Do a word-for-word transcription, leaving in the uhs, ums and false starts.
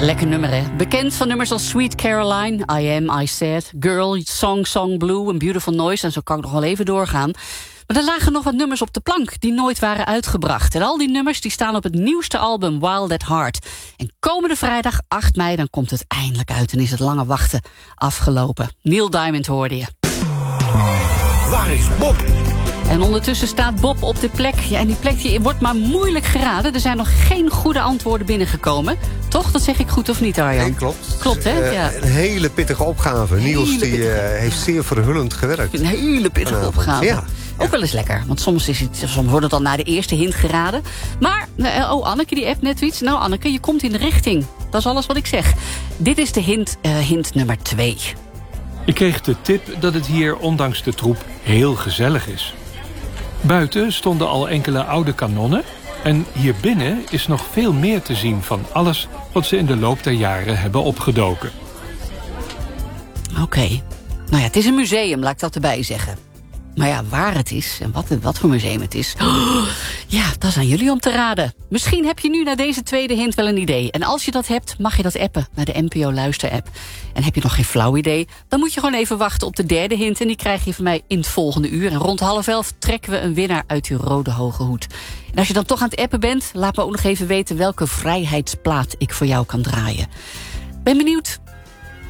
Lekker nummer, hè? Bekend van nummers als Sweet Caroline, I Am, I Said, Girl, Song, Song Blue en Beautiful Noise. En zo kan ik nog wel even doorgaan. Maar er lagen nog wat nummers op de plank die nooit waren uitgebracht. En al die nummers die staan op het nieuwste album Wild at Heart. En komende vrijdag acht mei dan komt het eindelijk uit en is het lange wachten afgelopen. Neil Diamond hoorde je. Waar is Bob? En ondertussen staat Bob op de plek. Ja, en die plek die wordt maar moeilijk geraden. Er zijn nog geen goede antwoorden binnengekomen. Toch? Dat zeg ik goed of niet, Arjan? Nee, klopt. Klopt, hè? Uh, Ja. Een hele pittige opgave. Niels die, pittige... uh, heeft zeer verhullend gewerkt. Een hele pittige Vanavond. opgave. Ja. Ook wel eens lekker. Want soms, is het, soms wordt het al na de eerste hint geraden. Maar, uh, oh, Anneke die appt net iets. Nou, Anneke, je komt in de richting. Dat is alles wat ik zeg. Dit is de hint, uh, hint nummer twee. Ik kreeg de tip dat het hier, ondanks de troep, heel gezellig is. Buiten stonden al enkele oude kanonnen. En hier binnen is nog veel meer te zien van alles wat ze in de loop der jaren hebben opgedoken. Oké. Okay. Nou ja, het is een museum, laat ik dat erbij zeggen. Maar ja, waar het is en wat, wat voor museum het is... Oh, ja, dat is aan jullie om te raden. Misschien heb je nu na deze tweede hint wel een idee. En als je dat hebt, mag je dat appen naar de N P O Luister-app. En heb je nog geen flauw idee, dan moet je gewoon even wachten op de derde hint. En die krijg je van mij in het volgende uur. En rond half elf trekken we een winnaar uit die rode hoge hoed. En als je dan toch aan het appen bent, laat me ook nog even weten welke vrijheidsplaat ik voor jou kan draaien. Ben benieuwd.